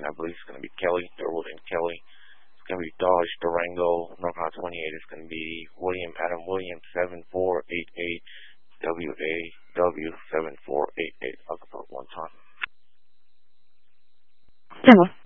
and I believe it's going to be Kelly, Durwood and Kelly. It's going to be Dodge Durango, North Carolina 28. It's going to be William Adam Williams 7488 WAW 7488. I'll put one time. Hello.